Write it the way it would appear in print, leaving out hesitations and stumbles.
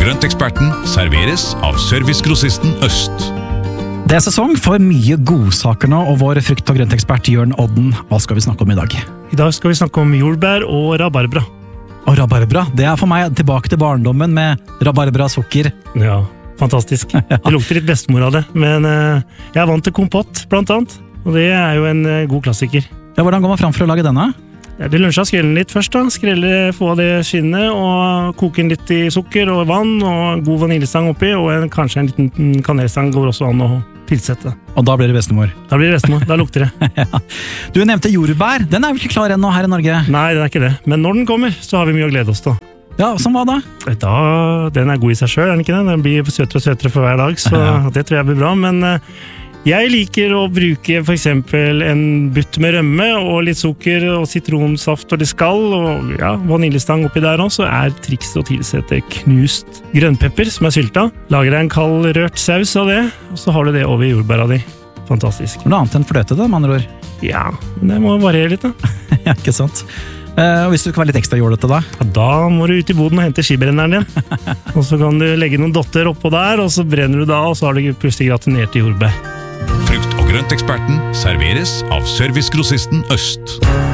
grønteksperten serveres av Servicegrossisten Øst. Det sesong for mye godsaker nå, og vår frukt- og grøntekspert Jørn Odden, hva skal vi snakke om i dag? I dag skal vi snakke om jordbær og rabarbra. Og rabarbra, det for meg tilbake til barndommen med rabarbra sukker. Ja, fantastisk. Det lukter litt bestemor av det, men jeg vant til kompott, blant annet. Og det jo en god klassiker. Ja, hvordan går man fram for å lage denne? Det lunsja skrelle den litt først da. Skrelle, få av det skinnet, og koke den litt i sukker og vann, og god vaniljestang oppi, og kanskje en liten kanelstang går også an å tilsette. Og da blir det bestemor? Da blir det bestemor, da lukter det. Ja. Du nevnte jordbær, den vel ikke klar ennå her i Norge? Nei, den ikke det. Men når den kommer, så har vi mye å glede oss til. Ja, som hva da? Den god i seg selv, den ikke det? Den blir søtere og søtere for hver dag, så det tror jeg blir bra, men jeg liker å bruke for eksempel en butt med rømme og litt sukker og sitronsaft og det skal, og ja, vaniljestang oppi der også, så trikset å tilsette knust grønnpepper som sylta. Lager deg en kald rørt saus av det, og så har du det over jordbæra di. Fantastisk. Noe annet enn fløte da, med andre ord? Ja, det må variere litt da. Ja, ikke sant. Og hvis du skal være litt ekstra jordete da? Ja, da må du ut i boden og hente skibrenneren din. Og så kan du legge noen dotter oppå der, og så brenner du da, og så har du plutselig gratinert i jordbær. Frukt- og grønteksperten serveres av Servicegrossisten Øst.